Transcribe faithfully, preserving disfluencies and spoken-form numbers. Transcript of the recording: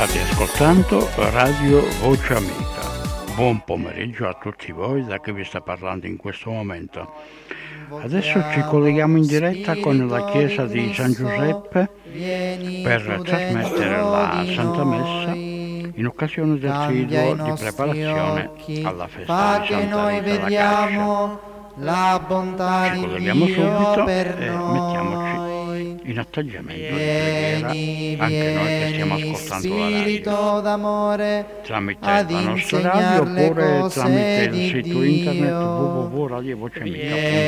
State ascoltando Radio Voce Amica. Buon pomeriggio a tutti voi da chi vi sta parlando in questo momento. Adesso ci colleghiamo in diretta con la chiesa di San Giuseppe per trasmettere la Santa Messa in occasione del triduo di preparazione alla festa di Santa Rita da Cascia. La bontà Ci di colleghiamo Dio subito per e noi. mettiamoci in atteggiamento di preghiera, Vieni, anche noi che stiamo vieni, ascoltando la Spirito radio d'amore, tramite ad la nostra insegnar radio le oppure cose tramite il di sito internet Dio. w w w punto radio voce amica punto it.